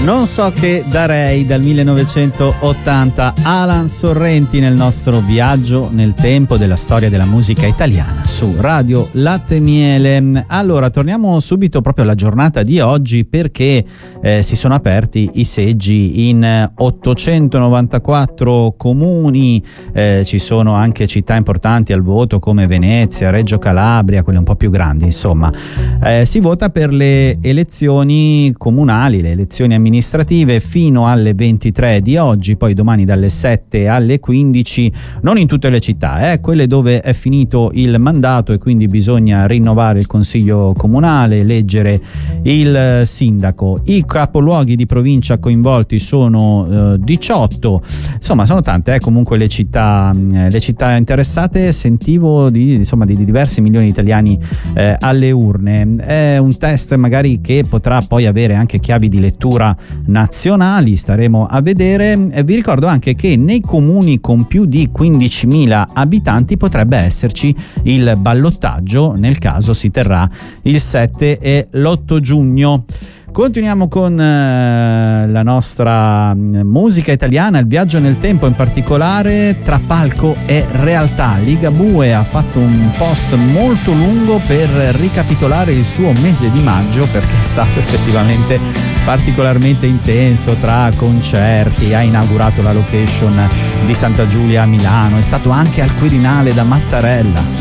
Non so che darei dal 1980, Alan Sorrenti nel nostro viaggio nel tempo della storia della musica italiana su Radio Latte Miele. Allora, torniamo subito proprio alla giornata di oggi perché si sono aperti i seggi in 894 comuni, ci sono anche città importanti al voto come Venezia, Reggio Calabria, quelle un po' più grandi, insomma. Si vota per le elezioni comunali, le elezioni amministrative fino alle 23 di oggi, poi domani dalle 7 alle 15, non in tutte le città, quelle dove è finito il mandato e quindi bisogna rinnovare il consiglio comunale, eleggere il sindaco. I capoluoghi di provincia coinvolti sono 18, insomma sono tante comunque le città interessate. Sentivo di diversi milioni di italiani alle urne. È un test magari che potrà poi avere anche chiavi di lettura nazionali, staremo a vedere. Vi ricordo anche che nei comuni con più di 15.000 abitanti potrebbe esserci il ballottaggio, nel caso si terrà il 7 e l'8 giugno. Continuiamo con la nostra musica italiana, il viaggio nel tempo, in particolare tra palco e realtà. Ligabue ha fatto un post molto lungo per ricapitolare il suo mese di maggio, perché è stato effettivamente particolarmente intenso tra concerti, ha inaugurato la location di Santa Giulia a Milano, è stato anche al Quirinale da Mattarella.